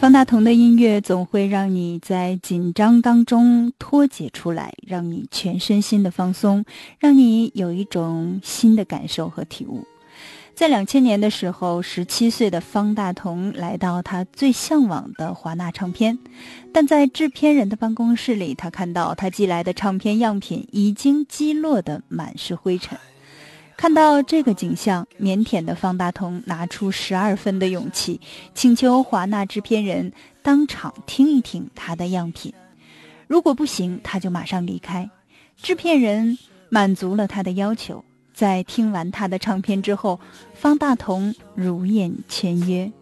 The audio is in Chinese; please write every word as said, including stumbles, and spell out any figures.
方大同的音乐总会让你在紧张当中脱解出来，让你全身心的放松，让你有一种新的感受和体悟。在两千年的时候，十七岁的方大同来到他最向往的华纳唱片，但在制片人的办公室里，他看到他寄来的唱片样品已经击落得满是灰尘。看到这个景象，腼腆的方大同拿出十二分的勇气，请求华纳制片人当场听一听他的样品，如果不行，他就马上离开。制片人满足了他的要求，在听完他的唱片之后，方大同如愿签约。